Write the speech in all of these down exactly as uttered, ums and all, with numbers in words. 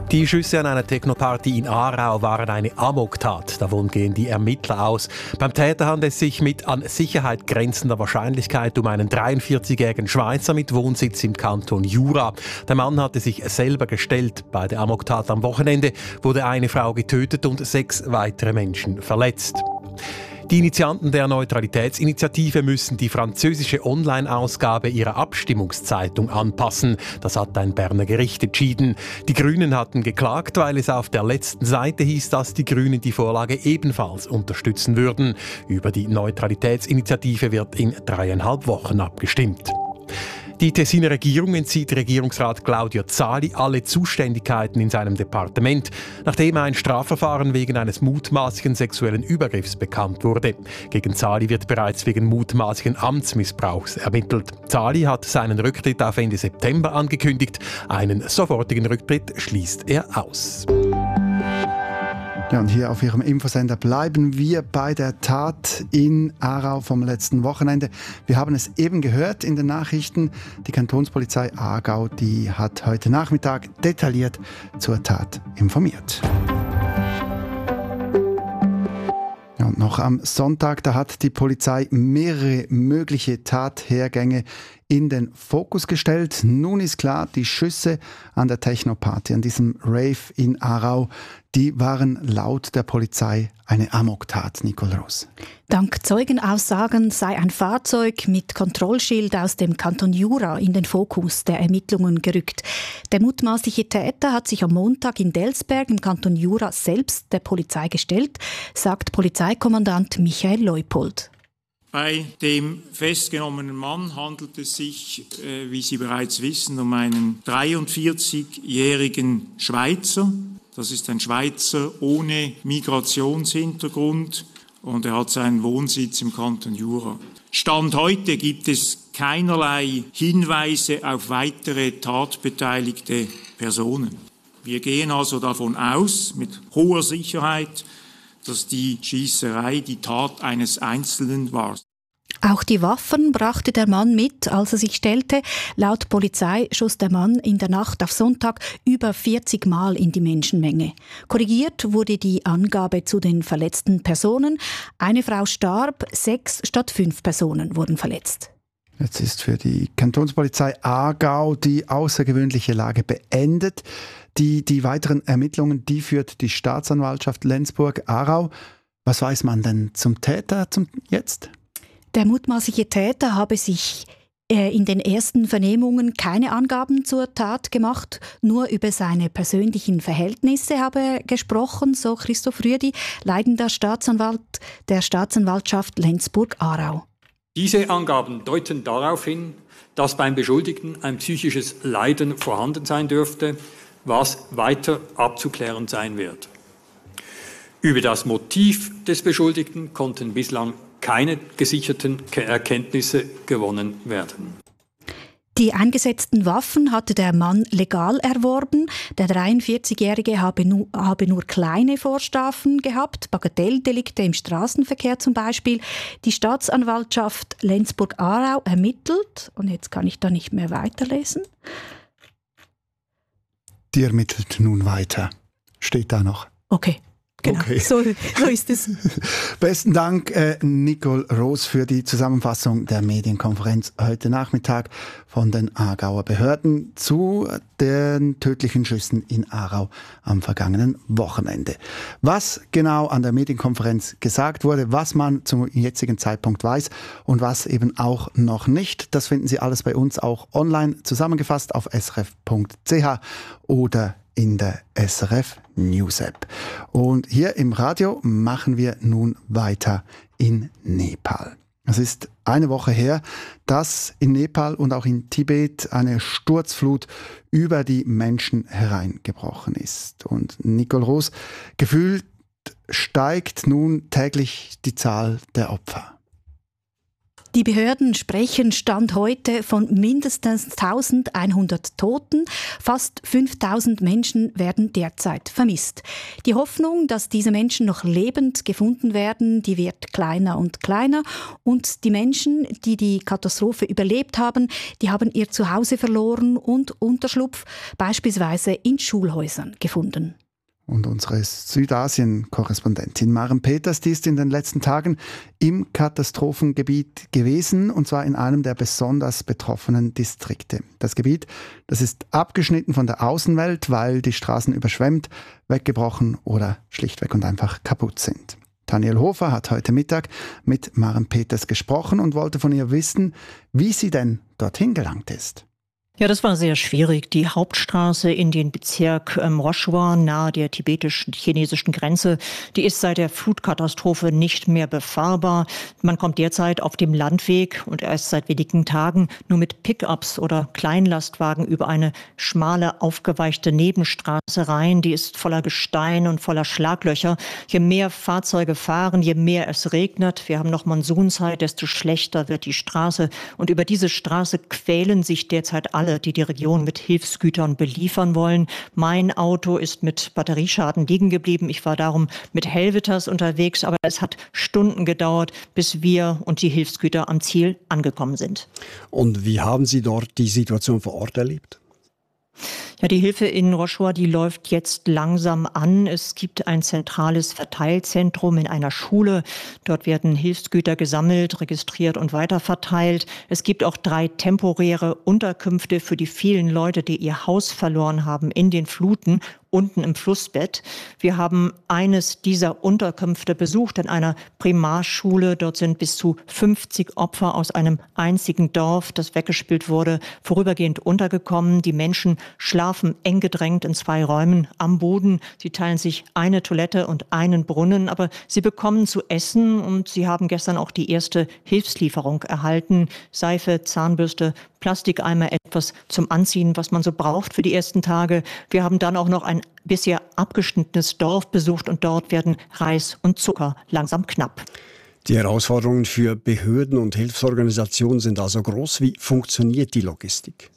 Die Schüsse an einer Technoparty in Aarau waren eine Amoktat. Davon gehen die Ermittler aus. Beim Täter handelt es sich mit an Sicherheit grenzender Wahrscheinlichkeit um einen dreiundvierzigjährigen Schweizer mit Wohnsitz im Kanton Jura. Der Mann hatte sich selber gestellt. Bei der Amoktat am Wochenende wurde eine Frau getötet und sechs weitere Menschen verletzt. Die Initianten der Neutralitätsinitiative müssen die französische Online-Ausgabe ihrer Abstimmungszeitung anpassen. Das hat ein Berner Gericht entschieden. Die Grünen hatten geklagt, weil es auf der letzten Seite hieß, dass die Grünen die Vorlage ebenfalls unterstützen würden. Über die Neutralitätsinitiative wird in dreieinhalb Wochen abgestimmt. Die Tessiner Regierung entzieht Regierungsrat Claudio Zali alle Zuständigkeiten in seinem Departement, nachdem ein Strafverfahren wegen eines mutmaßlichen sexuellen Übergriffs bekannt wurde. Gegen Zali wird bereits wegen mutmaßlichen Amtsmissbrauchs ermittelt. Zali hat seinen Rücktritt auf Ende September angekündigt. Einen sofortigen Rücktritt schließt er aus. Ja, und hier auf Ihrem Infosender bleiben wir bei der Tat in Aarau vom letzten Wochenende. Wir haben es eben gehört in den Nachrichten. Die Kantonspolizei Aargau, die hat heute Nachmittag detailliert zur Tat informiert. Ja, und noch am Sonntag, da hat die Polizei mehrere mögliche Tathergänge in den Fokus gestellt. Nun ist klar, die Schüsse an der Techno-Party, an diesem Rave in Aarau, die waren laut der Polizei eine Amoktat, Nicole Roos. Dank Zeugenaussagen sei ein Fahrzeug mit Kontrollschild aus dem Kanton Jura in den Fokus der Ermittlungen gerückt. Der mutmaßliche Täter hat sich am Montag in Delsberg im Kanton Jura selbst der Polizei gestellt, sagt Polizeikommandant Michael Leupold. Bei dem festgenommenen Mann handelt es sich, äh, wie Sie bereits wissen, um einen dreiundvierzigjährigen Schweizer. Das ist ein Schweizer ohne Migrationshintergrund und er hat seinen Wohnsitz im Kanton Jura. Stand heute gibt es keinerlei Hinweise auf weitere tatbeteiligte Personen. Wir gehen also davon aus, mit hoher Sicherheit, dass die Schießerei die Tat eines Einzelnen war. Auch die Waffen brachte der Mann mit, als er sich stellte. Laut Polizei schoss der Mann in der Nacht auf Sonntag über vierzig Mal in die Menschenmenge. Korrigiert wurde die Angabe zu den verletzten Personen. Eine Frau starb, sechs statt fünf Personen wurden verletzt. Jetzt ist für die Kantonspolizei Aargau die außergewöhnliche Lage beendet. Die, die weiteren Ermittlungen, die führt die Staatsanwaltschaft Lenzburg-Aarau. Was weiß man denn zum Täter zum jetzt? Der mutmaßliche Täter habe sich äh, in den ersten Vernehmungen keine Angaben zur Tat gemacht, nur über seine persönlichen Verhältnisse habe er gesprochen, so Christoph Rüedi, leitender Staatsanwalt der Staatsanwaltschaft Lenzburg-Aarau. Diese Angaben deuten darauf hin, dass beim Beschuldigten ein psychisches Leiden vorhanden sein dürfte, was weiter abzuklären sein wird. Über das Motiv des Beschuldigten konnten bislang keine gesicherten Erkenntnisse gewonnen werden. Die eingesetzten Waffen hatte der Mann legal erworben. Der dreiundvierzigjährige habe, nu, habe nur kleine Vorstrafen gehabt, Bagatelldelikte im Straßenverkehr zum Beispiel. Die Staatsanwaltschaft Lenzburg-Aarau ermittelt, und jetzt kann ich da nicht mehr weiterlesen. Die ermittelt nun weiter. Steht da noch. Okay. Genau, okay. so, so ist es. Besten Dank, äh, Nicole Roos, für die Zusammenfassung der Medienkonferenz heute Nachmittag von den Aargauer Behörden zu den tödlichen Schüssen in Aarau am vergangenen Wochenende. Was genau an der Medienkonferenz gesagt wurde, was man zum jetzigen Zeitpunkt weiß und was eben auch noch nicht, das finden Sie alles bei uns auch online zusammengefasst auf s r f punkt c h oder in der S R F News App. Und hier im Radio machen wir nun weiter in Nepal. Es ist eine Woche her, dass in Nepal und auch in Tibet eine Sturzflut über die Menschen hereingebrochen ist. Und Nicole Roos, gefühlt steigt nun täglich die Zahl der Opfer. Die Behörden sprechen Stand heute von mindestens eintausendeinhundert Toten. Fast fünftausend Menschen werden derzeit vermisst. Die Hoffnung, dass diese Menschen noch lebend gefunden werden, die wird kleiner und kleiner. Und die Menschen, die die Katastrophe überlebt haben, die haben ihr Zuhause verloren und Unterschlupf beispielsweise in Schulhäusern gefunden. Und unsere Südasien-Korrespondentin Maren Peters, die ist in den letzten Tagen im Katastrophengebiet gewesen, und zwar in einem der besonders betroffenen Distrikte. Das Gebiet, das ist abgeschnitten von der Außenwelt, weil die Straßen überschwemmt, weggebrochen oder schlichtweg und einfach kaputt sind. Daniel Hofer hat heute Mittag mit Maren Peters gesprochen und wollte von ihr wissen, wie sie denn dorthin gelangt ist. Ja, das war sehr schwierig. Die Hauptstraße in den Bezirk ähm, Roshua nahe der tibetisch-chinesischen Grenze, die ist seit der Flutkatastrophe nicht mehr befahrbar. Man kommt derzeit auf dem Landweg und erst seit wenigen Tagen nur mit Pickups oder Kleinlastwagen über eine schmale, aufgeweichte Nebenstraße rein. Die ist voller Gestein und voller Schlaglöcher. Je mehr Fahrzeuge fahren, je mehr es regnet, wir haben noch Monsunzeit, desto schlechter wird die Straße. Und über diese Straße quälen sich derzeit alle, die die Region mit Hilfsgütern beliefern wollen. Mein Auto ist mit Batterieschaden liegen geblieben. Ich war darum mit Helvetas unterwegs, aber es hat Stunden gedauert, bis wir und die Hilfsgüter am Ziel angekommen sind. Und wie haben Sie dort die Situation vor Ort erlebt? Ja, die Hilfe in Roshua, die läuft jetzt langsam an. Es gibt ein zentrales Verteilzentrum in einer Schule. Dort werden Hilfsgüter gesammelt, registriert und weiterverteilt. Es gibt auch drei temporäre Unterkünfte für die vielen Leute, die ihr Haus verloren haben in den Fluten unten im Flussbett. Wir haben eines dieser Unterkünfte besucht in einer Primarschule. Dort sind bis zu fünfzig Opfer aus einem einzigen Dorf, das weggespült wurde, vorübergehend untergekommen. Die Menschen schlafen eng gedrängt in zwei Räumen am Boden. Sie teilen sich eine Toilette und einen Brunnen, aber sie bekommen zu essen und sie haben gestern auch die erste Hilfslieferung erhalten. Seife, Zahnbürste, Plastikeimer, etwas zum Anziehen, was man so braucht für die ersten Tage. Wir haben dann auch noch ein bisher abgeschnittenes Dorf besucht und dort werden Reis und Zucker langsam knapp. Die Herausforderungen für Behörden und Hilfsorganisationen sind also groß. Wie funktioniert die Logistik?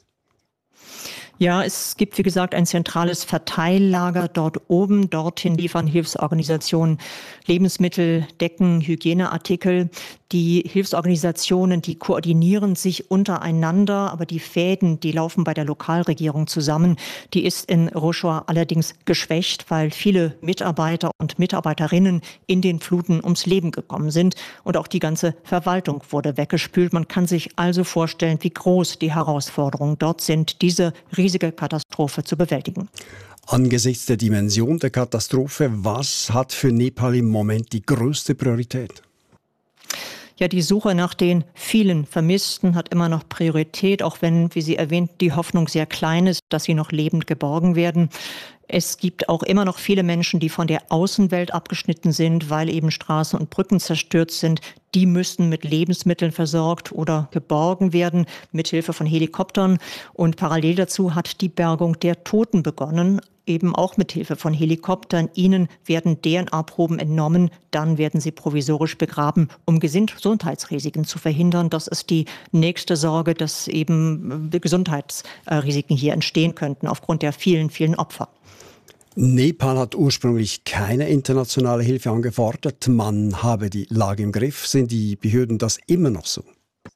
Ja, es gibt, wie gesagt, ein zentrales Verteillager dort oben. Dorthin liefern Hilfsorganisationen Lebensmittel, Decken, Hygieneartikel. Die Hilfsorganisationen, die koordinieren sich untereinander, aber die Fäden, die laufen bei der Lokalregierung zusammen. Die ist in Roshua allerdings geschwächt, weil viele Mitarbeiter und Mitarbeiterinnen in den Fluten ums Leben gekommen sind und auch die ganze Verwaltung wurde weggespült. Man kann sich also vorstellen, wie groß die Herausforderungen dort sind, diese riesige Katastrophe zu bewältigen. Angesichts der Dimension der Katastrophe, was hat für Nepal im Moment die größte Priorität? Ja, die Suche nach den vielen Vermissten hat immer noch Priorität, auch wenn, wie Sie erwähnt, die Hoffnung sehr klein ist, dass sie noch lebend geborgen werden. Es gibt auch immer noch viele Menschen, die von der Außenwelt abgeschnitten sind, weil eben Straßen und Brücken zerstört sind. Die müssen mit Lebensmitteln versorgt oder geborgen werden, mithilfe von Helikoptern. Und parallel dazu hat die Bergung der Toten begonnen, eben auch mithilfe von Helikoptern. Ihnen werden D N A-Proben entnommen, dann werden sie provisorisch begraben, um Gesundheitsrisiken zu verhindern. Das ist die nächste Sorge, dass eben Gesundheitsrisiken hier entstehen könnten aufgrund der vielen, vielen Opfer. Nepal hat ursprünglich keine internationale Hilfe angefordert. Man habe die Lage im Griff. Sind die Behörden das immer noch so?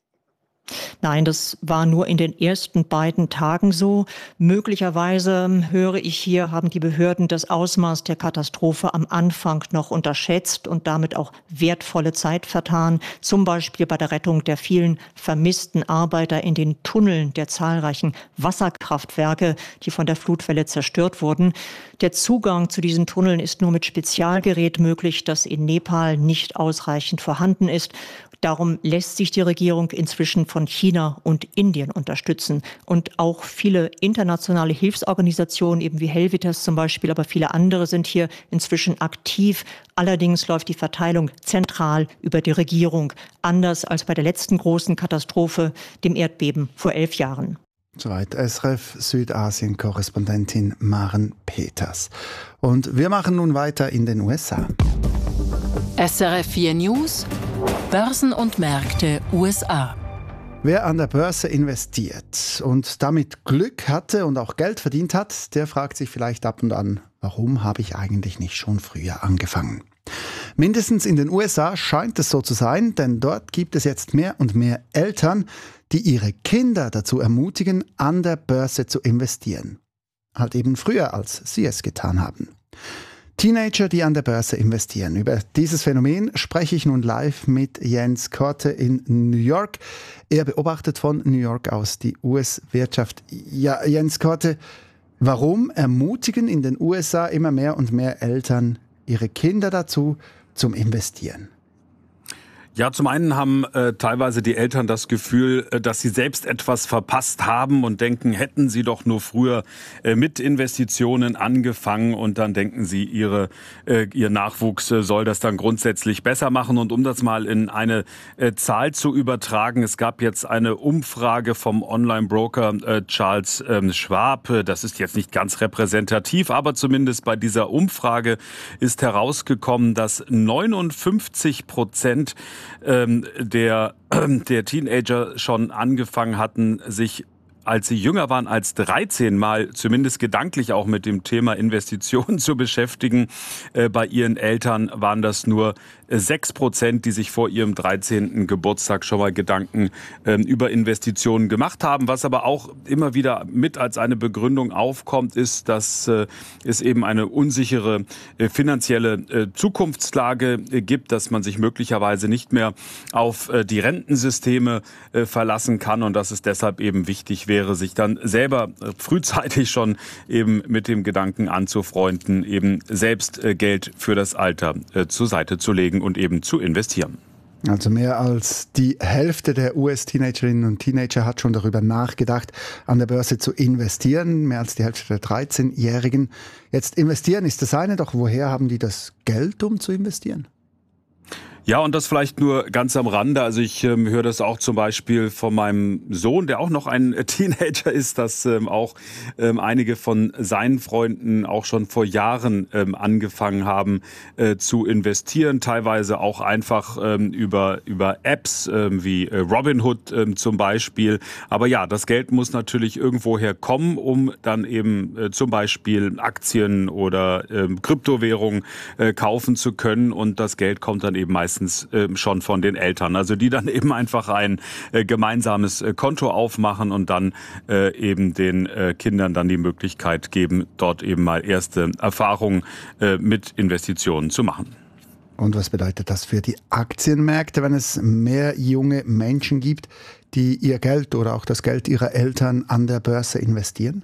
Nein, das war nur in den ersten beiden Tagen so. Möglicherweise, höre ich hier, haben die Behörden das Ausmaß der Katastrophe am Anfang noch unterschätzt und damit auch wertvolle Zeit vertan. Zum Beispiel bei der Rettung der vielen vermissten Arbeiter in den Tunneln der zahlreichen Wasserkraftwerke, die von der Flutwelle zerstört wurden. Der Zugang zu diesen Tunneln ist nur mit Spezialgerät möglich, das in Nepal nicht ausreichend vorhanden ist. Darum lässt sich die Regierung inzwischen von China und Indien unterstützen. Und auch viele internationale Hilfsorganisationen, eben wie Helvetas zum Beispiel, aber viele andere sind hier inzwischen aktiv. Allerdings läuft die Verteilung zentral über die Regierung, anders als bei der letzten großen Katastrophe, dem Erdbeben vor elf Jahren. Soweit S R F Südasien-Korrespondentin Maren Peters. Und wir machen nun weiter in den U S A. S R F vier News Börsen und Märkte U S A. Wer an der Börse investiert und damit Glück hatte und auch Geld verdient hat, der fragt sich vielleicht ab und an, warum habe ich eigentlich nicht schon früher angefangen? Mindestens in den U S A scheint es so zu sein, denn dort gibt es jetzt mehr und mehr Eltern, die ihre Kinder dazu ermutigen, an der Börse zu investieren. Halt eben früher, als sie es getan haben. Teenager, die an der Börse investieren. Über dieses Phänomen spreche ich nun live mit Jens Korte in New York. Er beobachtet von New York aus die U S-Wirtschaft. Ja, Jens Korte, warum ermutigen in den U S A immer mehr und mehr Eltern ihre Kinder dazu zum Investieren? Ja, zum einen haben äh, teilweise die Eltern das Gefühl, äh, dass sie selbst etwas verpasst haben und denken, hätten sie doch nur früher äh, mit Investitionen angefangen, und dann denken sie, ihre, äh, ihr Nachwuchs äh, soll das dann grundsätzlich besser machen. Und um das mal in eine äh, Zahl zu übertragen, es gab jetzt eine Umfrage vom Online-Broker äh, Charles äh, Schwab. Das ist jetzt nicht ganz repräsentativ, aber zumindest bei dieser Umfrage ist herausgekommen, dass neunundfünfzig Prozent der, der Teenager schon angefangen hatten, sich, als sie jünger waren als dreizehn, mal zumindest gedanklich auch mit dem Thema Investitionen zu beschäftigen. Äh, bei ihren Eltern waren das nur sechs Prozent, die sich vor ihrem dreizehnten Geburtstag schon mal Gedanken äh, über Investitionen gemacht haben. Was aber auch immer wieder mit als eine Begründung aufkommt, ist, dass äh, es eben eine unsichere äh, finanzielle äh, Zukunftslage äh, gibt, dass man sich möglicherweise nicht mehr auf äh, die Rentensysteme äh, verlassen kann und dass es deshalb eben wichtig wäre, sich dann selber äh, frühzeitig schon eben mit dem Gedanken anzufreunden, eben selbst äh, Geld für das Alter äh, zur Seite zu legen und eben zu investieren. Also mehr als die Hälfte der U S-Teenagerinnen und Teenager hat schon darüber nachgedacht, an der Börse zu investieren. Mehr als die Hälfte der dreizehnjährigen. Jetzt investieren ist das eine, doch woher haben die das Geld, um zu investieren? Ja, und das vielleicht nur ganz am Rande. Also ich ähm, höre das auch zum Beispiel von meinem Sohn, der auch noch ein Teenager ist, dass ähm, auch ähm, einige von seinen Freunden auch schon vor Jahren ähm, angefangen haben äh, zu investieren. Teilweise auch einfach ähm, über über Apps ähm, wie äh, Robinhood ähm, zum Beispiel. Aber ja, das Geld muss natürlich irgendwoher kommen, um dann eben äh, zum Beispiel Aktien oder ähm, Kryptowährungen äh, kaufen zu können. Und das Geld kommt dann eben meistens schon von den Eltern, also die dann eben einfach ein äh, gemeinsames äh, Konto aufmachen und dann äh, eben den äh, Kindern dann die Möglichkeit geben, dort eben mal erste Erfahrungen äh, mit Investitionen zu machen. Und was bedeutet das für die Aktienmärkte, wenn es mehr junge Menschen gibt, die ihr Geld oder auch das Geld ihrer Eltern an der Börse investieren?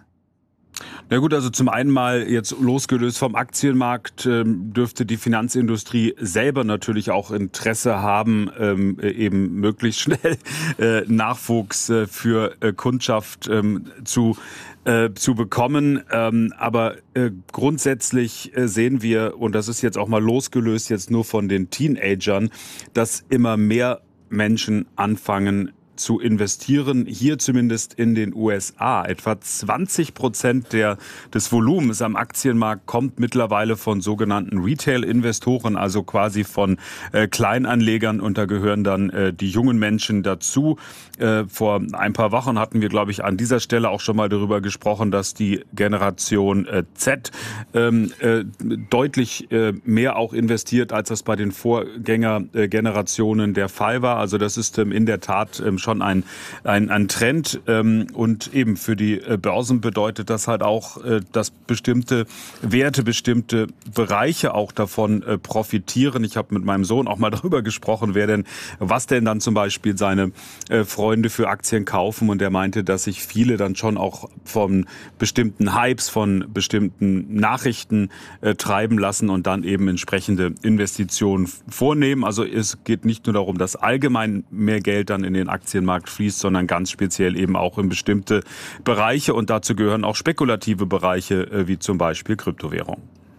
Na gut, also zum einen mal jetzt losgelöst vom Aktienmarkt ähm, dürfte die Finanzindustrie selber natürlich auch Interesse haben, ähm, eben möglichst schnell äh, Nachwuchs äh, für äh, Kundschaft ähm, zu äh, zu bekommen. Ähm, aber äh, grundsätzlich äh, sehen wir, und das ist jetzt auch mal losgelöst jetzt nur von den Teenagern, dass immer mehr Menschen anfangen zu investieren, hier zumindest in den U S A. Etwa zwanzig Prozent der, des Volumens am Aktienmarkt kommt mittlerweile von sogenannten Retail-Investoren, also quasi von äh, Kleinanlegern, und da gehören dann äh, die jungen Menschen dazu. Äh, vor ein paar Wochen hatten wir, glaube ich, an dieser Stelle auch schon mal darüber gesprochen, dass die Generation äh, Z ähm, äh, deutlich äh, mehr auch investiert, als das bei den Vorgängergenerationen äh, der Fall war. Also das ist ähm, in der Tat ähm, schon ein, ein, ein Trend, ähm, und eben für die äh, Börsen bedeutet das halt auch, äh, dass bestimmte Werte, bestimmte Bereiche auch davon äh, profitieren. Ich habe mit meinem Sohn auch mal darüber gesprochen, wer denn, was denn dann zum Beispiel seine äh, Freunde für Aktien kaufen, und er meinte, dass sich viele dann schon auch von bestimmten Hypes, von bestimmten Nachrichten äh, treiben lassen und dann eben entsprechende Investitionen vornehmen. Also es geht nicht nur darum, dass allgemein mehr Geld dann in den Aktien Aktienmarkt fließt, sondern ganz speziell eben auch in bestimmte Bereiche, und dazu gehören auch spekulative Bereiche, wie zum Beispiel Kryptowährung.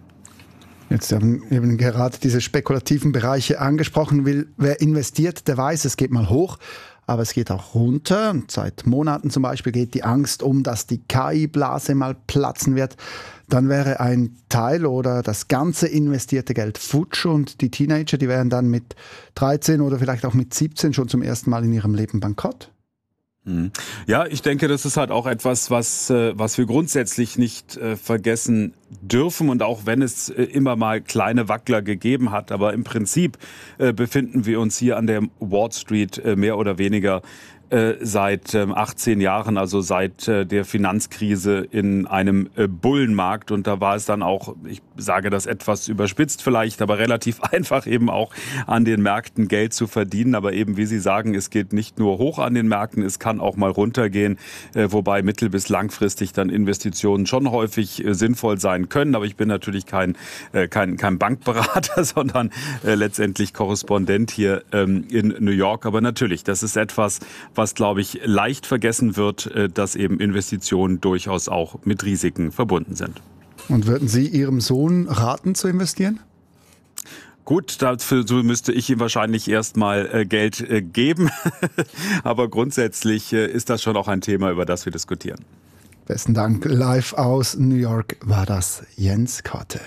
Jetzt haben wir eben gerade diese spekulativen Bereiche angesprochen. Will, wer investiert, der weiß, es geht mal hoch, aber es geht auch runter. Und seit Monaten zum Beispiel geht die Angst um, dass die K I-Blase mal platzen wird. dann wäre ein Teil oder das ganze investierte Geld futsch und die Teenager, die wären dann mit dreizehn oder vielleicht auch mit siebzehn schon zum ersten Mal in ihrem Leben bankrott. Ja, ich denke, das ist halt auch etwas, was, was wir grundsätzlich nicht äh, vergessen dürfen. Und auch wenn es äh, immer mal kleine Wackler gegeben hat, aber im Prinzip äh, befinden wir uns hier an der Wall Street äh, mehr oder weniger äh, seit äh, achtzehn Jahren, also seit äh, der Finanzkrise in einem äh, Bullenmarkt. Und da war es dann auch, ich sage das etwas überspitzt vielleicht, aber relativ einfach eben auch an den Märkten Geld zu verdienen. Aber eben, wie Sie sagen, es geht nicht nur hoch an den Märkten, es kann auch mal runtergehen, äh, wobei mittel- bis langfristig dann Investitionen schon häufig äh, sinnvoll sein können. Aber ich bin natürlich kein, äh, kein, kein Bankberater, sondern äh, letztendlich Korrespondent hier ähm, in New York. Aber natürlich, das ist etwas, was, glaube ich, leicht vergessen wird, äh, dass eben Investitionen durchaus auch mit Risiken verbunden sind. Und würden Sie Ihrem Sohn raten zu investieren? Gut, dafür müsste ich ihm wahrscheinlich erstmal äh, Geld äh, geben. Aber grundsätzlich äh, ist das schon auch ein Thema, über das wir diskutieren. Besten Dank. Live aus New York war das Jens Korte.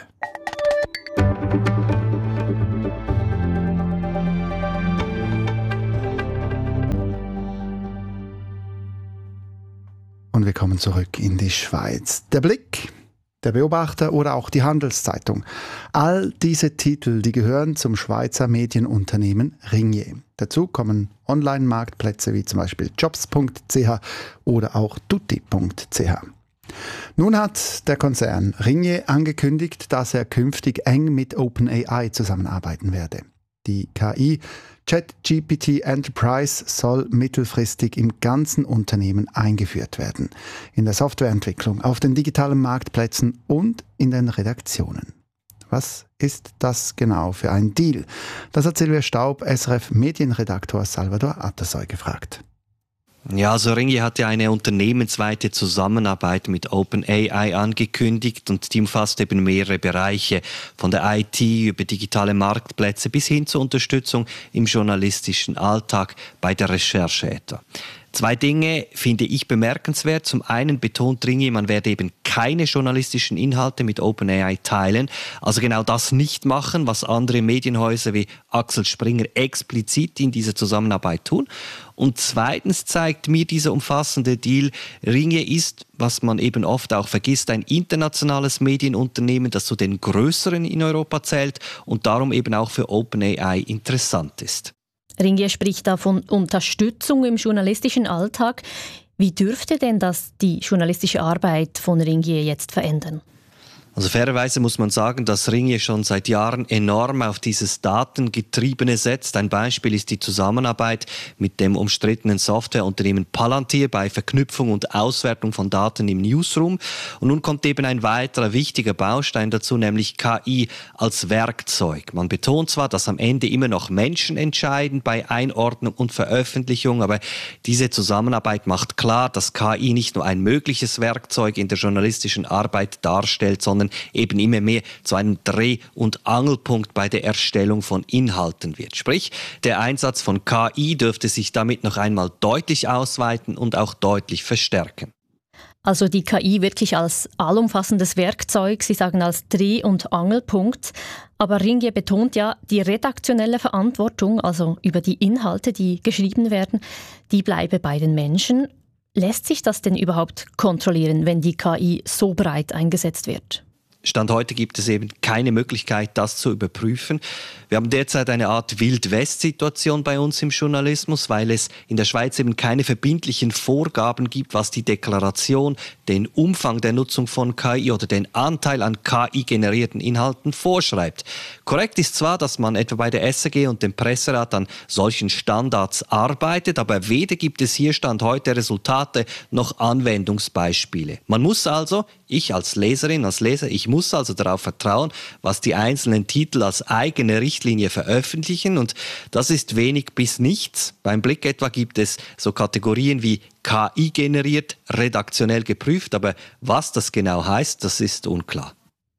Und wir kommen zurück in die Schweiz. Der Blick, der Beobachter oder auch die Handelszeitung. All diese Titel, die gehören zum Schweizer Medienunternehmen Ringier. Dazu kommen Online-Marktplätze wie zum Beispiel jobs punkt c h oder auch tutti punkt c h. Nun hat der Konzern Ringier angekündigt, dass er künftig eng mit OpenAI zusammenarbeiten werde. Die K I ChatGPT Enterprise soll mittelfristig im ganzen Unternehmen eingeführt werden. In der Softwareentwicklung, auf den digitalen Marktplätzen und in den Redaktionen. Was ist das genau für ein Deal? Das hat Silvia Staub, S R F-Medienredaktor Salvador Attersoy gefragt. Ja, also Ringier hat ja eine unternehmensweite Zusammenarbeit mit OpenAI angekündigt und die umfasst eben mehrere Bereiche, von der I T über digitale Marktplätze bis hin zur Unterstützung im journalistischen Alltag bei der Recherche etwa. Zwei Dinge finde ich bemerkenswert. Zum einen betont Ringier, man werde eben keine journalistischen Inhalte mit OpenAI teilen. Also genau das nicht machen, was andere Medienhäuser wie Axel Springer explizit in dieser Zusammenarbeit tun. Und zweitens zeigt mir dieser umfassende Deal, Ringier ist, was man eben oft auch vergisst, ein internationales Medienunternehmen, das zu den größeren in Europa zählt und darum eben auch für OpenAI interessant ist. Ringier spricht da von Unterstützung im journalistischen Alltag. Wie dürfte denn das die journalistische Arbeit von Ringier jetzt verändern? Also fairerweise muss man sagen, dass Ringier schon seit Jahren enorm auf dieses Datengetriebene setzt. Ein Beispiel ist die Zusammenarbeit mit dem umstrittenen Softwareunternehmen Palantir bei Verknüpfung und Auswertung von Daten im Newsroom. Und nun kommt eben ein weiterer wichtiger Baustein dazu, nämlich K I als Werkzeug. Man betont zwar, dass am Ende immer noch Menschen entscheiden bei Einordnung und Veröffentlichung, aber diese Zusammenarbeit macht klar, dass K I nicht nur ein mögliches Werkzeug in der journalistischen Arbeit darstellt, sondern eben immer mehr zu einem Dreh- und Angelpunkt bei der Erstellung von Inhalten wird. Sprich, der Einsatz von K I dürfte sich damit noch einmal deutlich ausweiten und auch deutlich verstärken. Also die K I wirklich als allumfassendes Werkzeug, Sie sagen als Dreh- und Angelpunkt. Aber Ringier betont ja, die redaktionelle Verantwortung, also über die Inhalte, die geschrieben werden, die bleibe bei den Menschen. Lässt sich das denn überhaupt kontrollieren, wenn die K I so breit eingesetzt wird? Stand heute gibt es eben keine Möglichkeit, das zu überprüfen. Wir haben derzeit eine Art Wild-West-Situation bei uns im Journalismus, weil es in der Schweiz eben keine verbindlichen Vorgaben gibt, was die Deklaration, den Umfang der Nutzung von K I oder den Anteil an K I-generierten Inhalten vorschreibt. Korrekt ist zwar, dass man etwa bei der S R G und dem Presserat an solchen Standards arbeitet, aber weder gibt es hier Stand heute Resultate noch Anwendungsbeispiele. Man muss also, ich als Leserin, als Leser, ich muss also darauf vertrauen, was die einzelnen Titel als eigene Richtlinie veröffentlichen und das ist wenig bis nichts. Beim Blick etwa gibt es so Kategorien wie K I generiert, redaktionell geprüft, aber was das genau heißt, das ist unklar.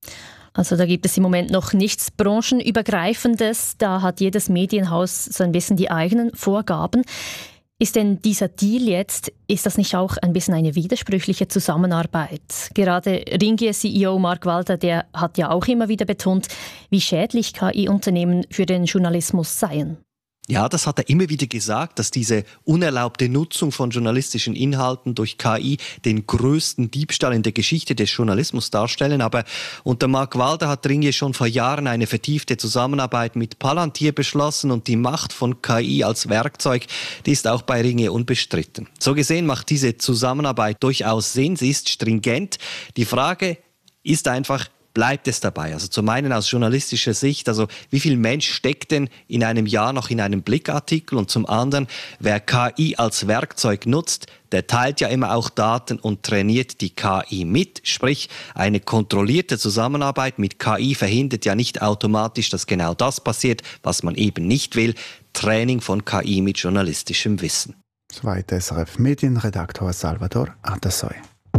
Also da gibt es im Moment noch nichts branchenübergreifendes, da hat jedes Medienhaus so ein bisschen die eigenen Vorgaben. Ist denn dieser Deal jetzt, ist das nicht auch ein bisschen eine widersprüchliche Zusammenarbeit? Gerade Ringier-C E O Mark Walder, der hat ja auch immer wieder betont, wie schädlich K I-Unternehmen für den Journalismus seien. Ja, das hat er immer wieder gesagt, dass diese unerlaubte Nutzung von journalistischen Inhalten durch K I den größten Diebstahl in der Geschichte des Journalismus darstellen. Aber unter Mark Walder hat Ringier schon vor Jahren eine vertiefte Zusammenarbeit mit Palantir beschlossen und die Macht von K I als Werkzeug, die ist auch bei Ringier unbestritten. So gesehen macht diese Zusammenarbeit durchaus Sinn, sie ist stringent. Die Frage ist einfach, bleibt es dabei? Also zum einen aus journalistischer Sicht, also wie viel Mensch steckt denn in einem Jahr noch in einem Blickartikel? Und zum anderen, wer K I als Werkzeug nutzt, der teilt ja immer auch Daten und trainiert die K I mit. Sprich, eine kontrollierte Zusammenarbeit mit K I verhindert ja nicht automatisch, dass genau das passiert, was man eben nicht will. Training von K I mit journalistischem Wissen. Soweit S R F-Medienredaktor Salvador Atasoy.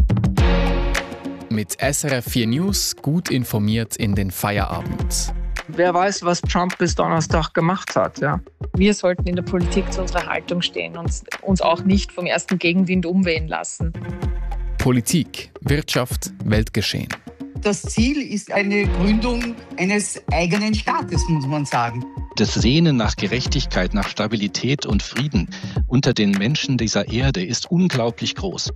Mit S R F vier News gut informiert in den Feierabend. Wer weiß, was Trump bis Donnerstag gemacht hat, ja. Wir sollten in der Politik zu unserer Haltung stehen und uns auch nicht vom ersten Gegenwind umwehen lassen. Politik, Wirtschaft, Weltgeschehen. Das Ziel ist eine Gründung eines eigenen Staates, muss man sagen. Das Sehnen nach Gerechtigkeit, nach Stabilität und Frieden unter den Menschen dieser Erde ist unglaublich groß.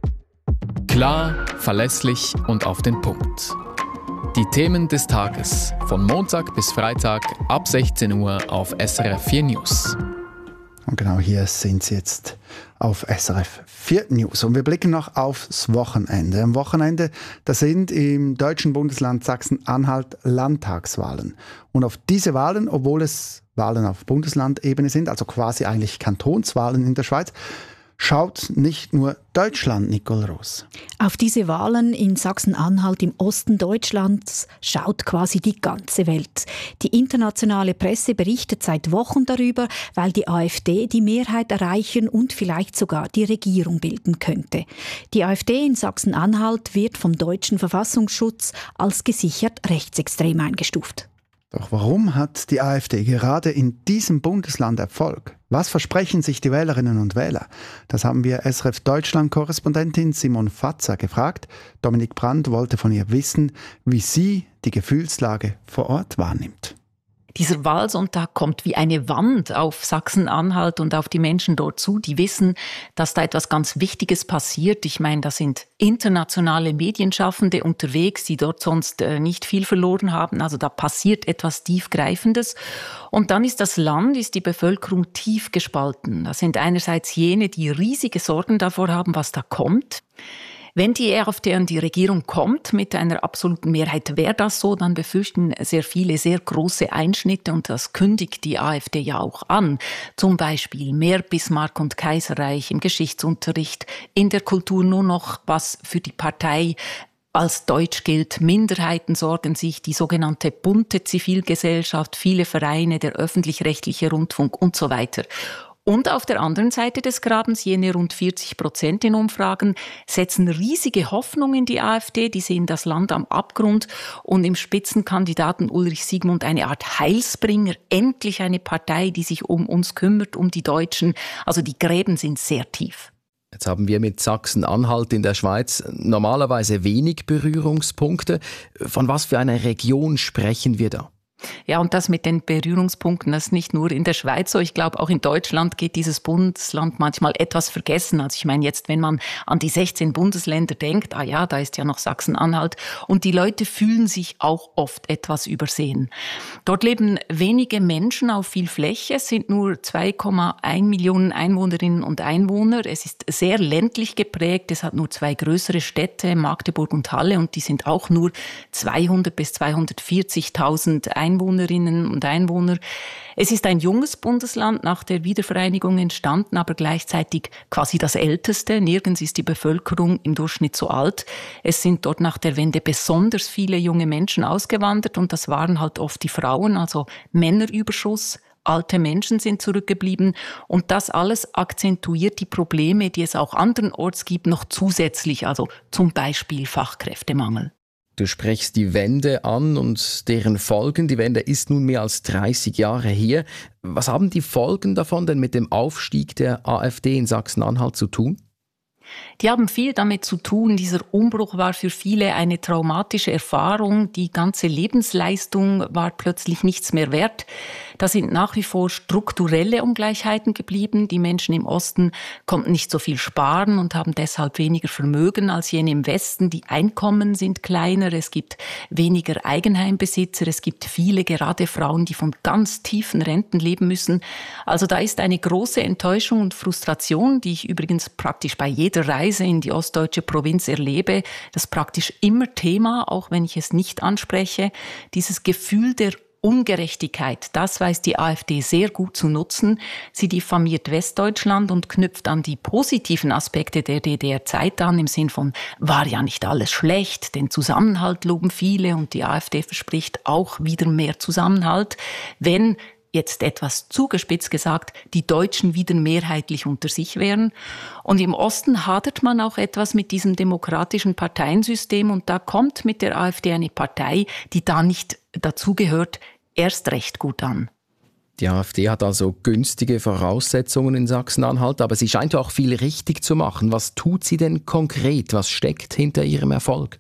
Klar, verlässlich und auf den Punkt. Die Themen des Tages von Montag bis Freitag ab sechzehn Uhr auf S R F vier News. Und genau hier sind Sie jetzt auf S R F vier News. Und wir blicken noch aufs Wochenende. Am Wochenende, da sind im deutschen Bundesland Sachsen-Anhalt Landtagswahlen. Und auf diese Wahlen, obwohl es Wahlen auf Bundeslandebene sind, also quasi eigentlich Kantonswahlen in der Schweiz, schaut nicht nur Deutschland, Nicole Roos. Auf diese Wahlen in Sachsen-Anhalt im Osten Deutschlands schaut quasi die ganze Welt. Die internationale Presse berichtet seit Wochen darüber, weil die AfD die Mehrheit erreichen und vielleicht sogar die Regierung bilden könnte. Die AfD in Sachsen-Anhalt wird vom deutschen Verfassungsschutz als gesichert rechtsextrem eingestuft. Doch warum hat die AfD gerade in diesem Bundesland Erfolg? Was versprechen sich die Wählerinnen und Wähler? Das haben wir S R F Deutschland-Korrespondentin Simon Fatzer gefragt. Dominik Brandt wollte von ihr wissen, wie sie die Gefühlslage vor Ort wahrnimmt. Dieser Wahlsonntag kommt wie eine Wand auf Sachsen-Anhalt und auf die Menschen dort zu, die wissen, dass da etwas ganz Wichtiges passiert. Ich meine, da sind internationale Medienschaffende unterwegs, die dort sonst äh, nicht viel verloren haben. Also da passiert etwas Tiefgreifendes. Und dann ist das Land, ist die Bevölkerung tief gespalten. Das sind einerseits jene, die riesige Sorgen davor haben, was da kommt. Wenn die E F D an die Regierung kommt, mit einer absoluten Mehrheit wäre das so, dann befürchten sehr viele sehr große Einschnitte und das kündigt die AfD ja auch an. Zum Beispiel mehr Bismarck und Kaiserreich im Geschichtsunterricht, in der Kultur nur noch was für die Partei als deutsch gilt. Minderheiten sorgen sich, die sogenannte bunte Zivilgesellschaft, viele Vereine, der öffentlich-rechtliche Rundfunk und so weiter. Und auf der anderen Seite des Grabens, jene rund vierzig Prozent in Umfragen, setzen riesige Hoffnung in die AfD. Die sehen das Land am Abgrund und im Spitzenkandidaten Ulrich Siegmund eine Art Heilsbringer. Endlich eine Partei, die sich um uns kümmert, um die Deutschen. Also die Gräben sind sehr tief. Jetzt haben wir mit Sachsen-Anhalt in der Schweiz normalerweise wenig Berührungspunkte. Von was für einer Region sprechen wir da? Ja, und das mit den Berührungspunkten, das ist nicht nur in der Schweiz so. Ich glaube, auch in Deutschland geht dieses Bundesland manchmal etwas vergessen. Also ich meine jetzt, wenn man an die sechzehn Bundesländer denkt, ah ja, da ist ja noch Sachsen-Anhalt. Und die Leute fühlen sich auch oft etwas übersehen. Dort leben wenige Menschen auf viel Fläche. Es sind nur zwei Komma eins Millionen Einwohnerinnen und Einwohner. Es ist sehr ländlich geprägt. Es hat nur zwei größere Städte, Magdeburg und Halle. Und die sind auch nur zweihundert bis zweihundertvierzigtausend Einwohner. Einwohnerinnen und Einwohner. Es ist ein junges Bundesland, nach der Wiedervereinigung entstanden, aber gleichzeitig quasi das älteste. Nirgends ist die Bevölkerung im Durchschnitt so alt. Es sind dort nach der Wende besonders viele junge Menschen ausgewandert und das waren halt oft die Frauen, also Männerüberschuss. Alte Menschen sind zurückgeblieben und das alles akzentuiert die Probleme, die es auch andernorts gibt, noch zusätzlich, also zum Beispiel Fachkräftemangel. Du sprichst die Wende an und deren Folgen. Die Wende ist nun mehr als dreißig Jahre her. Was haben die Folgen davon denn mit dem Aufstieg der AfD in Sachsen-Anhalt zu tun? Die haben viel damit zu tun. Dieser Umbruch war für viele eine traumatische Erfahrung. Die ganze Lebensleistung war plötzlich nichts mehr wert. Da sind nach wie vor strukturelle Ungleichheiten geblieben. Die Menschen im Osten konnten nicht so viel sparen und haben deshalb weniger Vermögen als jene im Westen. Die Einkommen sind kleiner, es gibt weniger Eigenheimbesitzer, es gibt viele, gerade Frauen, die von ganz tiefen Renten leben müssen. Also da ist eine große Enttäuschung und Frustration, die ich übrigens praktisch bei jeder Reise in die ostdeutsche Provinz erlebe. Das ist praktisch immer Thema, auch wenn ich es nicht anspreche. Dieses Gefühl der Ungerechtigkeit, das weiß die AfD sehr gut zu nutzen. Sie diffamiert Westdeutschland und knüpft an die positiven Aspekte der D D R-Zeit an, im Sinn von, war ja nicht alles schlecht, den Zusammenhalt loben viele und die AfD verspricht auch wieder mehr Zusammenhalt, wenn, jetzt etwas zugespitzt gesagt, die Deutschen wieder mehrheitlich unter sich wären. Und im Osten hadert man auch etwas mit diesem demokratischen Parteiensystem und da kommt mit der AfD eine Partei, die da nicht dazugehört, erst recht gut an. Die AfD hat also günstige Voraussetzungen in Sachsen-Anhalt, aber sie scheint auch viel richtig zu machen. Was tut sie denn konkret? Was steckt hinter ihrem Erfolg?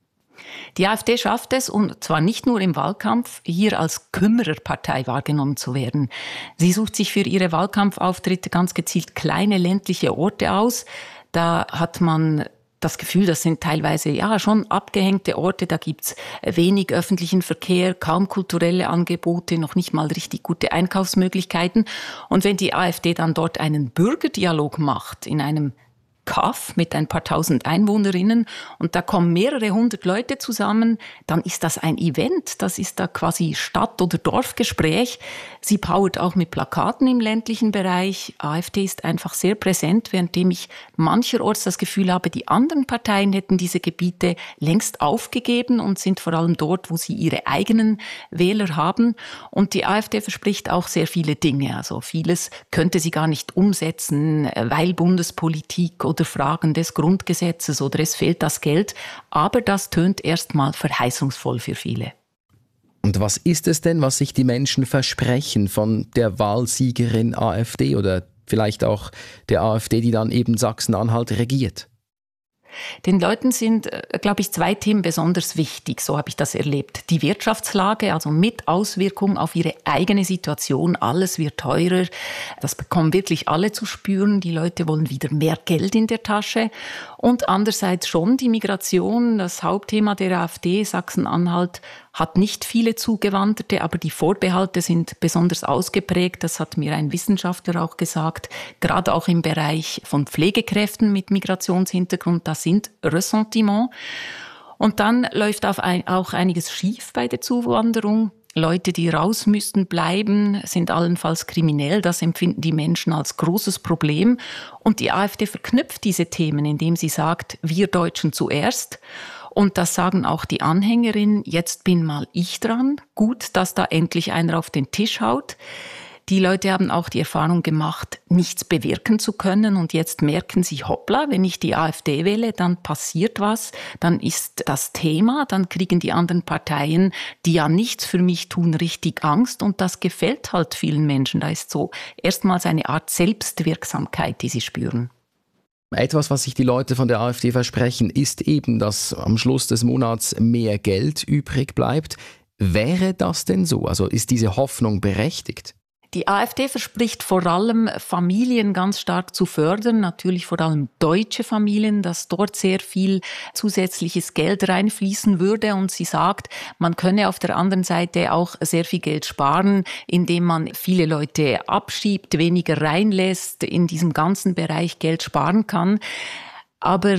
Die AfD schafft es, und zwar nicht nur im Wahlkampf, hier als Kümmererpartei wahrgenommen zu werden. Sie sucht sich für ihre Wahlkampfauftritte ganz gezielt kleine ländliche Orte aus. Da hat man das Gefühl, das sind teilweise ja schon abgehängte Orte, da gibt's wenig öffentlichen Verkehr, kaum kulturelle Angebote, noch nicht mal richtig gute Einkaufsmöglichkeiten. Und wenn die AfD dann dort einen Bürgerdialog macht, in einem Kaff mit ein paar tausend Einwohnerinnen und da kommen mehrere hundert Leute zusammen, dann ist das ein Event, das ist da quasi Stadt- oder Dorfgespräch. Sie powert auch mit Plakaten im ländlichen Bereich. AfD ist einfach sehr präsent, währenddem ich mancherorts das Gefühl habe, die anderen Parteien hätten diese Gebiete längst aufgegeben und sind vor allem dort, wo sie ihre eigenen Wähler haben. Und die AfD verspricht auch sehr viele Dinge. Also vieles könnte sie gar nicht umsetzen, weil Bundespolitik oder Fragen des Grundgesetzes oder es fehlt das Geld. Aber das tönt erstmal verheißungsvoll für viele. Und was ist es denn, was sich die Menschen versprechen von der Wahlsiegerin AfD oder vielleicht auch der AfD, die dann eben Sachsen-Anhalt regiert? Den Leuten sind, glaube ich, zwei Themen besonders wichtig, so habe ich das erlebt. Die Wirtschaftslage, also mit Auswirkung auf ihre eigene Situation, alles wird teurer, das bekommen wirklich alle zu spüren, die Leute wollen wieder mehr Geld in der Tasche. Und andererseits schon die Migration, das Hauptthema der AfD, Sachsen-Anhalt, hat nicht viele Zugewanderte, aber die Vorbehalte sind besonders ausgeprägt. Das hat mir ein Wissenschaftler auch gesagt. Gerade auch im Bereich von Pflegekräften mit Migrationshintergrund, das sind Ressentiments. Und dann läuft auch einiges schief bei der Zuwanderung. Leute, die raus müssten bleiben, sind allenfalls kriminell. Das empfinden die Menschen als großes Problem. Und die AfD verknüpft diese Themen, indem sie sagt, wir Deutschen zuerst. Und das sagen auch die Anhängerinnen, jetzt bin mal ich dran. Gut, dass da endlich einer auf den Tisch haut. Die Leute haben auch die Erfahrung gemacht, nichts bewirken zu können. Und jetzt merken sie, hoppla, wenn ich die AfD wähle, dann passiert was. Dann ist das Thema, dann kriegen die anderen Parteien, die ja nichts für mich tun, richtig Angst. Und das gefällt halt vielen Menschen. Da ist so erstmals eine Art Selbstwirksamkeit, die sie spüren. Etwas, was sich die Leute von der AfD versprechen, ist eben, dass am Schluss des Monats mehr Geld übrig bleibt. Wäre das denn so? Also ist diese Hoffnung berechtigt? Die AfD verspricht vor allem, Familien ganz stark zu fördern, natürlich vor allem deutsche Familien, dass dort sehr viel zusätzliches Geld reinfließen würde. Und sie sagt, man könne auf der anderen Seite auch sehr viel Geld sparen, indem man viele Leute abschiebt, weniger reinlässt, in diesem ganzen Bereich Geld sparen kann. Aber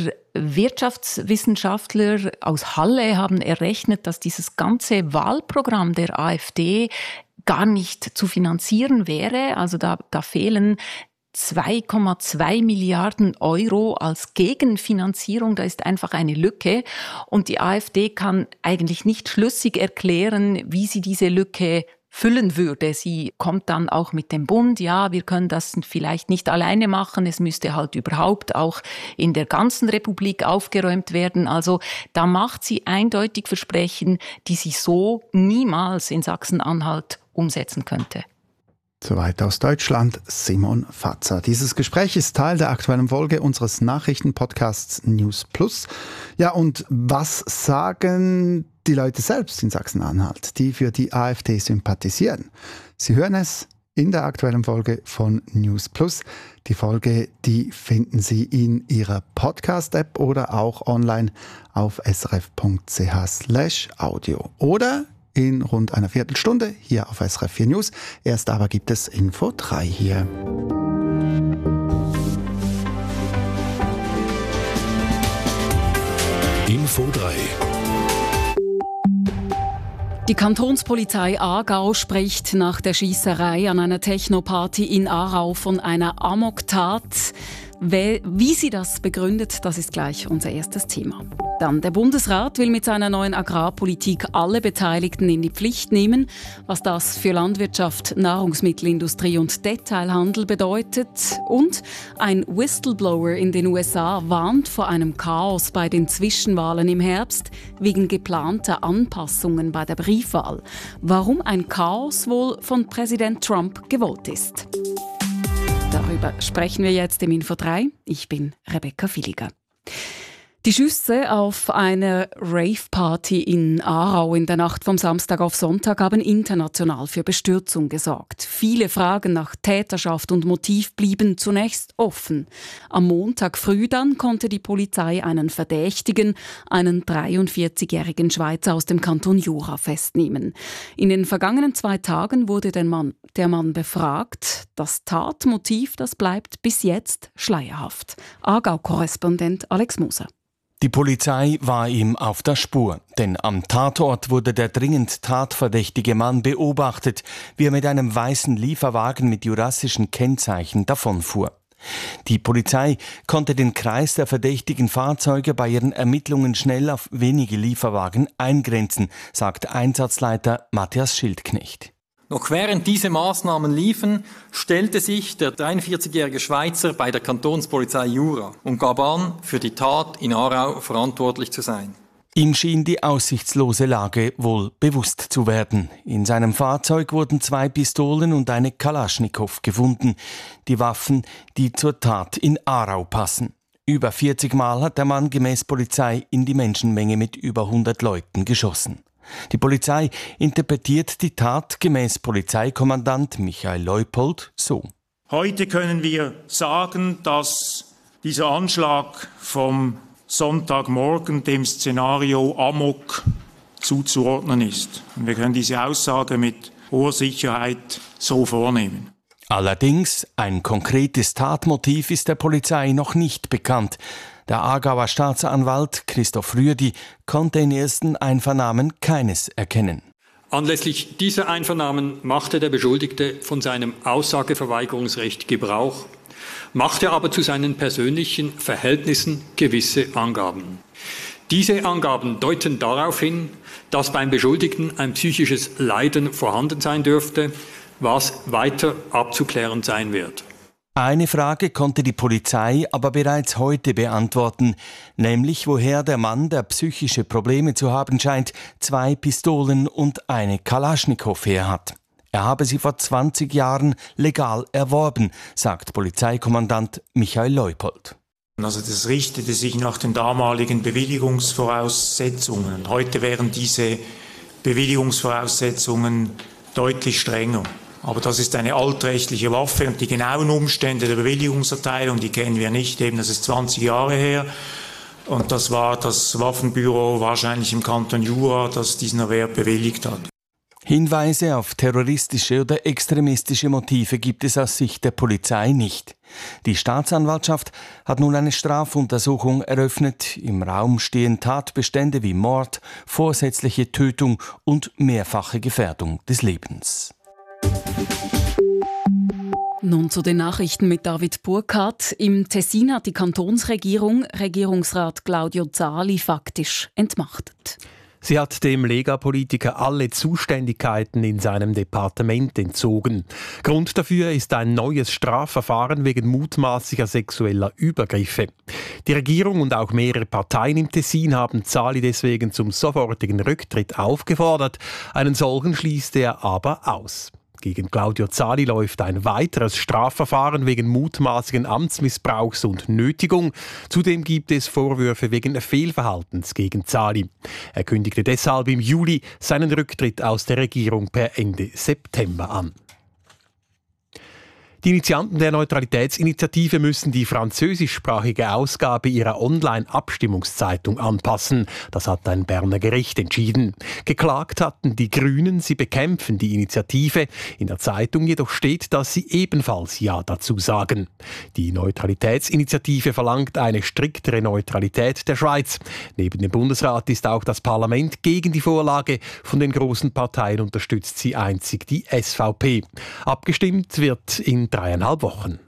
Wirtschaftswissenschaftler aus Halle haben errechnet, dass dieses ganze Wahlprogramm der AfD gar nicht zu finanzieren wäre. Also da, da fehlen zwei Komma zwei Milliarden Euro als Gegenfinanzierung. Da ist einfach eine Lücke. Und die AfD kann eigentlich nicht schlüssig erklären, wie sie diese Lücke füllen würde. Sie kommt dann auch mit dem Bund, ja, wir können das vielleicht nicht alleine machen, es müsste halt überhaupt auch in der ganzen Republik aufgeräumt werden. Also da macht sie eindeutig Versprechen, die sie so niemals in Sachsen-Anhalt umsetzen könnte. Soweit aus Deutschland, Simon Fatzer. Dieses Gespräch ist Teil der aktuellen Folge unseres Nachrichtenpodcasts News Plus. Ja, und was sagen die Leute selbst in Sachsen-Anhalt, die für die AfD sympathisieren? Sie hören es in der aktuellen Folge von News Plus. Die Folge, die finden Sie in Ihrer Podcast-App oder auch online auf srf.ch slash audio. Oder in rund einer Viertelstunde hier auf S R F vier News. Erst aber gibt es Info drei hier. Info drei. Die Kantonspolizei Aargau spricht nach der Schiesserei an einer Techno-Party in Aarau von einer Amoktat. Wie sie das begründet, das ist gleich unser erstes Thema. Dann, der Bundesrat will mit seiner neuen Agrarpolitik alle Beteiligten in die Pflicht nehmen. Was das für Landwirtschaft, Nahrungsmittelindustrie und Detailhandel bedeutet. Und ein Whistleblower in den U S A warnt vor einem Chaos bei den Zwischenwahlen im Herbst wegen geplanter Anpassungen bei der Briefwahl. Warum ein Chaos wohl von Präsident Trump gewollt ist. Darüber sprechen wir jetzt im Info drei. Ich bin Rebecca Villiger. Die Schüsse auf einer Rave-Party in Aarau in der Nacht vom Samstag auf Sonntag haben international für Bestürzung gesorgt. Viele Fragen nach Täterschaft und Motiv blieben zunächst offen. Am Montag früh dann konnte die Polizei einen Verdächtigen, einen dreiundvierzigjährigen Schweizer aus dem Kanton Jura, festnehmen. In den vergangenen zwei Tagen wurde der Mann, der Mann befragt. Das Tatmotiv, das bleibt bis jetzt schleierhaft. Aargau-Korrespondent Alex Moser. Die Polizei war ihm auf der Spur, denn am Tatort wurde der dringend tatverdächtige Mann beobachtet, wie er mit einem weißen Lieferwagen mit jurassischen Kennzeichen davonfuhr. Die Polizei konnte den Kreis der verdächtigen Fahrzeuge bei ihren Ermittlungen schnell auf wenige Lieferwagen eingrenzen, sagt Einsatzleiter Matthias Schildknecht. Noch während diese Maßnahmen liefen, stellte sich der dreiundvierzigjährige Schweizer bei der Kantonspolizei Jura und gab an, für die Tat in Aarau verantwortlich zu sein. Ihm schien die aussichtslose Lage wohl bewusst zu werden. In seinem Fahrzeug wurden zwei Pistolen und eine Kalaschnikow gefunden, die Waffen, die zur Tat in Aarau passen. Über vierzig Mal hat der Mann gemäß Polizei in die Menschenmenge mit über hundert Leuten geschossen. Die Polizei interpretiert die Tat gemäß Polizeikommandant Michael Leupold so. Heute können wir sagen, dass dieser Anschlag vom Sonntagmorgen dem Szenario Amok zuzuordnen ist. Und wir können diese Aussage mit hoher Sicherheit so vornehmen. Allerdings, ein konkretes Tatmotiv ist der Polizei noch nicht bekannt. Der Aargauer Staatsanwalt Christoph Rüedi konnte in ersten Einvernahmen keines erkennen. Anlässlich dieser Einvernahmen machte der Beschuldigte von seinem Aussageverweigerungsrecht Gebrauch, machte aber zu seinen persönlichen Verhältnissen gewisse Angaben. Diese Angaben deuten darauf hin, dass beim Beschuldigten ein psychisches Leiden vorhanden sein dürfte, was weiter abzuklären sein wird. Eine Frage konnte die Polizei aber bereits heute beantworten, nämlich woher der Mann, der psychische Probleme zu haben scheint, zwei Pistolen und eine Kalaschnikow her hat. Er habe sie vor zwanzig Jahren legal erworben, sagt Polizeikommandant Michael Leupold. Also das richtete sich nach den damaligen Bewilligungsvoraussetzungen. Heute wären diese Bewilligungsvoraussetzungen deutlich strenger. Aber das ist eine altrechtliche Waffe und die genauen Umstände der Bewilligungserteilung, die kennen wir nicht. Eben, das ist zwanzig Jahre her und das war das Waffenbüro wahrscheinlich im Kanton Jura, das diesen Erwerb bewilligt hat. Hinweise auf terroristische oder extremistische Motive gibt es aus Sicht der Polizei nicht. Die Staatsanwaltschaft hat nun eine Strafuntersuchung eröffnet. Im Raum stehen Tatbestände wie Mord, vorsätzliche Tötung und mehrfache Gefährdung des Lebens. Nun zu den Nachrichten mit David Burkhardt. Im Tessin hat die Kantonsregierung Regierungsrat Claudio Zali faktisch entmachtet. Sie hat dem Lega-Politiker alle Zuständigkeiten in seinem Departement entzogen. Grund dafür ist ein neues Strafverfahren wegen mutmaßlicher sexueller Übergriffe. Die Regierung und auch mehrere Parteien im Tessin haben Zali deswegen zum sofortigen Rücktritt aufgefordert. Einen solchen schließt er aber aus. Gegen Claudio Zali läuft ein weiteres Strafverfahren wegen mutmaßlichen Amtsmissbrauchs und Nötigung. Zudem gibt es Vorwürfe wegen Fehlverhaltens gegen Zali. Er kündigte deshalb im Juli seinen Rücktritt aus der Regierung per Ende September an. Die Initianten der Neutralitätsinitiative müssen die französischsprachige Ausgabe ihrer Online-Abstimmungszeitung anpassen. Das hat ein Berner Gericht entschieden. Geklagt hatten die Grünen, sie bekämpfen die Initiative. In der Zeitung jedoch steht, dass sie ebenfalls Ja dazu sagen. Die Neutralitätsinitiative verlangt eine striktere Neutralität der Schweiz. Neben dem Bundesrat ist auch das Parlament gegen die Vorlage. Von den großen Parteien unterstützt sie einzig die S V P. Abgestimmt wird in dreieinhalb Wochen.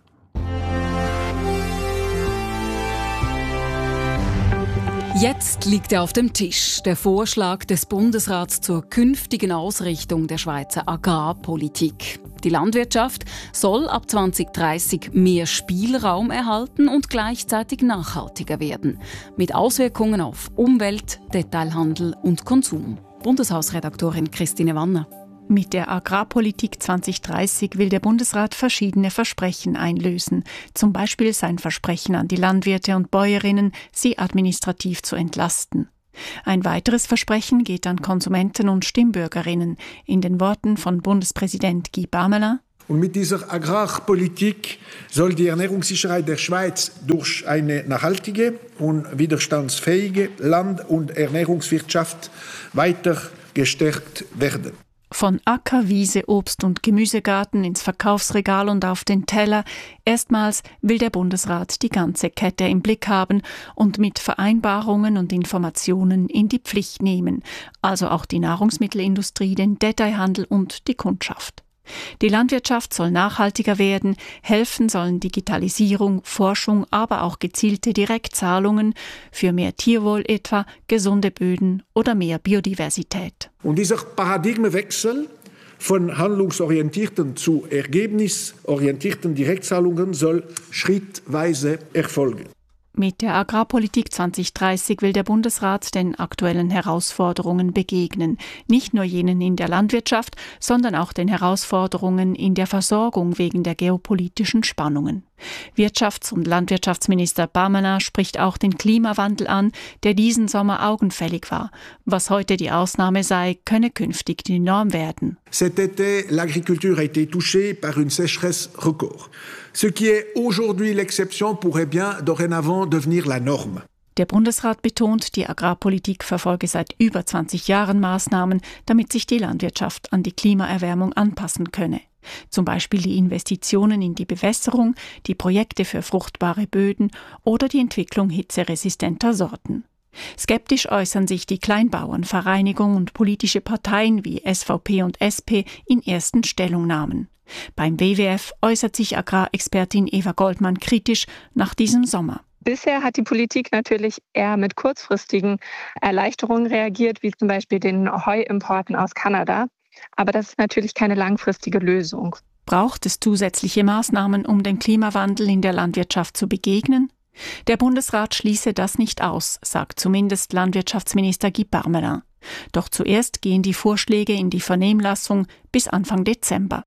Jetzt liegt er auf dem Tisch, der Vorschlag des Bundesrats zur künftigen Ausrichtung der Schweizer Agrarpolitik. Die Landwirtschaft soll ab zwanzig dreißig mehr Spielraum erhalten und gleichzeitig nachhaltiger werden, mit Auswirkungen auf Umwelt, Detailhandel und Konsum. Bundeshausredaktorin Christine Wanner. Mit der Agrarpolitik zwanzig dreißig will der Bundesrat verschiedene Versprechen einlösen. Zum Beispiel sein Versprechen an die Landwirte und Bäuerinnen, sie administrativ zu entlasten. Ein weiteres Versprechen geht an Konsumenten und Stimmbürgerinnen. In den Worten von Bundespräsident Guy Parmelin: Und mit dieser Agrarpolitik soll die Ernährungssicherheit der Schweiz durch eine nachhaltige und widerstandsfähige Land- und Ernährungswirtschaft weiter gestärkt werden. Von Acker, Wiese, Obst- und Gemüsegarten ins Verkaufsregal und auf den Teller. Erstmals will der Bundesrat die ganze Kette im Blick haben und mit Vereinbarungen und Informationen in die Pflicht nehmen. Also auch die Nahrungsmittelindustrie, den Detailhandel und die Kundschaft. Die Landwirtschaft soll nachhaltiger werden, helfen sollen Digitalisierung, Forschung, aber auch gezielte Direktzahlungen für mehr Tierwohl etwa, gesunde Böden oder mehr Biodiversität. Und dieser Paradigmenwechsel von handlungsorientierten zu ergebnisorientierten Direktzahlungen soll schrittweise erfolgen. Mit der Agrarpolitik zwanzig dreißig will der Bundesrat den aktuellen Herausforderungen begegnen. Nicht nur jenen in der Landwirtschaft, sondern auch den Herausforderungen in der Versorgung wegen der geopolitischen Spannungen. Wirtschafts- und Landwirtschaftsminister Parmelin spricht auch den Klimawandel an, der diesen Sommer augenfällig war. Was heute die Ausnahme sei, könne künftig die Norm werden. Cet été, l'agriculture a été touchée par une sécheresse record. Ce qui est aujourd'hui l'exception pourrait bien dorénavant devenir la norme. Der Bundesrat betont, die Agrarpolitik verfolge seit über zwanzig Jahren Maßnahmen, damit sich die Landwirtschaft an die Klimaerwärmung anpassen könne. Zum Beispiel die Investitionen in die Bewässerung, die Projekte für fruchtbare Böden oder die Entwicklung hitzeresistenter Sorten. Skeptisch äußern sich die Kleinbauernvereinigung und politische Parteien wie S V P und S P in ersten Stellungnahmen. Beim W W F äußert sich Agrarexpertin Eva Goldmann kritisch nach diesem Sommer. Bisher hat die Politik natürlich eher mit kurzfristigen Erleichterungen reagiert, wie zum Beispiel den Heuimporten aus Kanada. Aber das ist natürlich keine langfristige Lösung. Braucht es zusätzliche Maßnahmen, um dem Klimawandel in der Landwirtschaft zu begegnen? Der Bundesrat schließe das nicht aus, sagt zumindest Landwirtschaftsminister Guy Parmelin. Doch zuerst gehen die Vorschläge in die Vernehmlassung bis Anfang Dezember.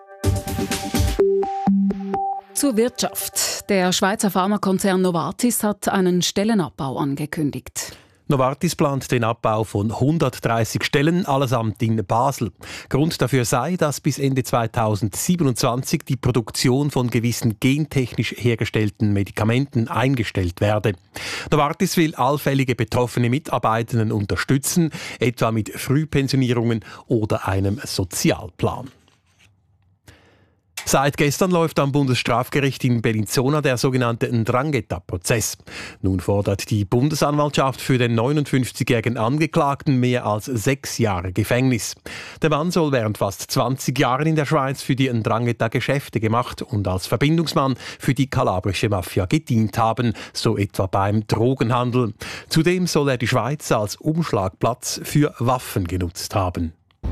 Zur Wirtschaft. Der Schweizer Pharmakonzern Novartis hat einen Stellenabbau angekündigt. Novartis plant den Abbau von hundertdreißig Stellen, allesamt in Basel. Grund dafür sei, dass bis Ende zweitausendsiebenundzwanzig die Produktion von gewissen gentechnisch hergestellten Medikamenten eingestellt werde. Novartis will allfällige betroffene Mitarbeitenden unterstützen, etwa mit Frühpensionierungen oder einem Sozialplan. Seit gestern läuft am Bundesstrafgericht in Bellinzona der sogenannte Ndrangheta-Prozess. Nun fordert die Bundesanwaltschaft für den neunundfünfzigjährigen Angeklagten mehr als sechs Jahre Gefängnis. Der Mann soll während fast zwanzig Jahren in der Schweiz für die Ndrangheta Geschäfte gemacht und als Verbindungsmann für die kalabrische Mafia gedient haben, so etwa beim Drogenhandel. Zudem soll er die Schweiz als Umschlagplatz für Waffen genutzt haben.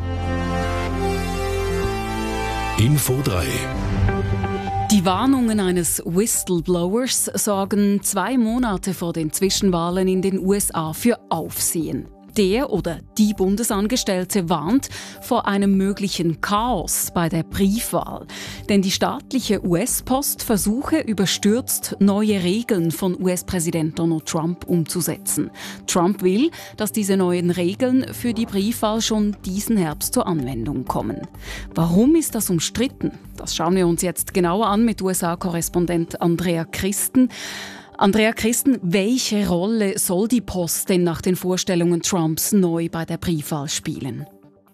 Info drei. Die Warnungen eines Whistleblowers sorgen zwei Monate vor den Zwischenwahlen in den U S A für Aufsehen. Der oder die Bundesangestellte warnt vor einem möglichen Chaos bei der Briefwahl. Denn die staatliche U S-Post versuche überstürzt, neue Regeln von U S-Präsident Donald Trump umzusetzen. Trump will, dass diese neuen Regeln für die Briefwahl schon diesen Herbst zur Anwendung kommen. Warum ist das umstritten? Das schauen wir uns jetzt genauer an mit U S A-Korrespondent Andrea Christen. Andrea Christen, welche Rolle soll die Post denn nach den Vorstellungen Trumps neu bei der Briefwahl spielen?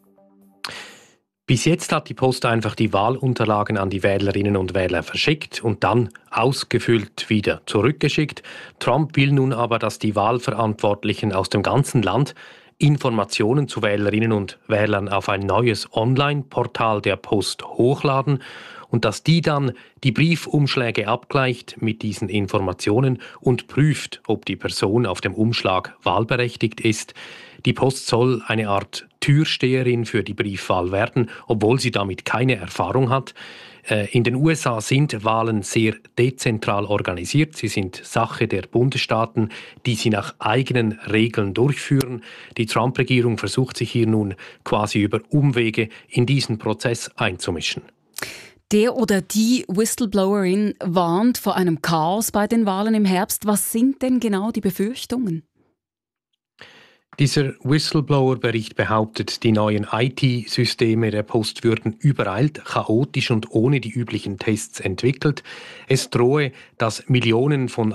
Bis jetzt hat die Post einfach die Wahlunterlagen an die Wählerinnen und Wähler verschickt und dann ausgefüllt wieder zurückgeschickt. Trump will nun aber, dass die Wahlverantwortlichen aus dem ganzen Land Informationen zu Wählerinnen und Wählern auf ein neues Online-Portal der Post hochladen und dass die dann die Briefumschläge abgleicht mit diesen Informationen und prüft, ob die Person auf dem Umschlag wahlberechtigt ist. Die Post soll eine Art Türsteherin für die Briefwahl werden, obwohl sie damit keine Erfahrung hat. In den U S A sind Wahlen sehr dezentral organisiert. Sie sind Sache der Bundesstaaten, die sie nach eigenen Regeln durchführen. Die Trump-Regierung versucht sich hier nun quasi über Umwege in diesen Prozess einzumischen. Der oder die Whistleblowerin warnt vor einem Chaos bei den Wahlen im Herbst. Was sind denn genau die Befürchtungen? Dieser Whistleblower-Bericht behauptet, die neuen I T-Systeme der Post würden übereilt, chaotisch und ohne die üblichen Tests entwickelt. Es drohe, dass Millionen von